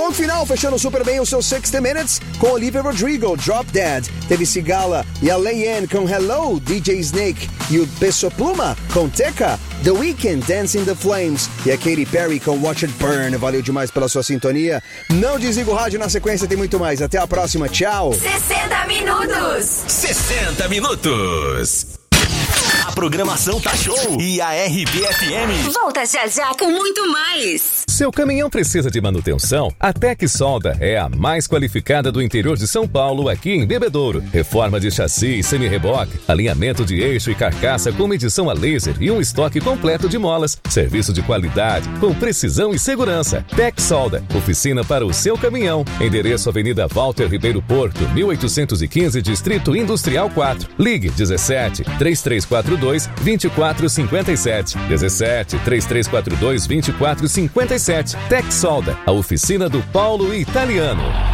Ponto final, fechando super bem o seu 60 Minutes com Olivia Rodrigo, Drop Dead. Teve Sigala e a Leanne com Hello, DJ Snake. E o Peso Pluma com Teca, The Weeknd, Dance in the Flames. E a Katy Perry com Watch It Burn. Valeu demais pela sua sintonia. Não desliga o rádio, na sequência tem muito mais. Até a próxima, tchau. 60 minutos. 60 minutos. A programação tá show e a RBFM volta já já com muito mais. Seu caminhão precisa de manutenção? A Tec Solda é a mais qualificada do interior de São Paulo, aqui em Bebedouro. Reforma de chassi e semi-reboque, alinhamento de eixo e carcaça com medição a laser e um estoque completo de molas. Serviço de qualidade, com precisão e segurança. Tec Solda, oficina para o seu caminhão. Endereço Avenida Walter Ribeiro Porto, 1815, Distrito Industrial 4. Ligue 17 3342 2457. 17 3342 2457. Tec Solda, a oficina do Paulo Italiano.